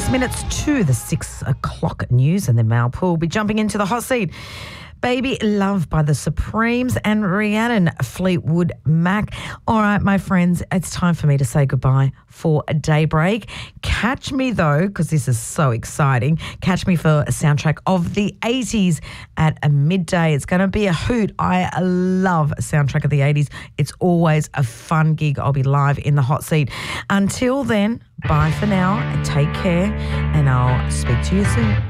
6 minutes to the 6 o'clock news, and then Mal Poole will be jumping into the hot seat. Baby Love by the Supremes and Rhiannon Fleetwood Mac. All right, my friends, it's time for me to say goodbye for a daybreak. Catch me, though, because this is so exciting. Catch me for a soundtrack of the 80s at a midday. It's going to be a hoot. I love a soundtrack of the 80s. It's always a fun gig. I'll be live in the hot seat. Until then, bye for now. Take care, and I'll speak to you soon.